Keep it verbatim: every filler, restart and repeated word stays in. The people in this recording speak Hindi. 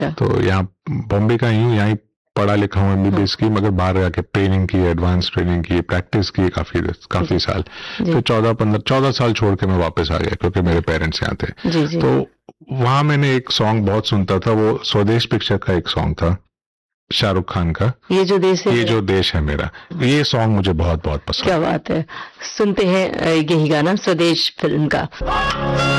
तो यहाँ बॉम्बे का ही हूँ, यहाँ ही पढ़ा लिखा हूँ एमबीबीएस की, मगर बाहर जाके ट्रेनिंग की, एडवांस ट्रेनिंग की, प्रैक्टिस की काफी काफी साल। फिर चौदह पंद्रह चौदह साल छोड़ के मैं वापस आ गया क्योंकि मेरे पेरेंट्स यहाँ थे। जी, जी। तो वहां मैंने एक सॉन्ग बहुत सुनता था, वो स्वदेश पिक्चर का एक सॉन्ग था शाहरुख खान का, ये जो देश है, ये जो देश है मेरा। ये सॉन्ग मुझे बहुत बहुत पसंद। क्या बात है। सुनते हैं यही गाना स्वदेश फिल्म का।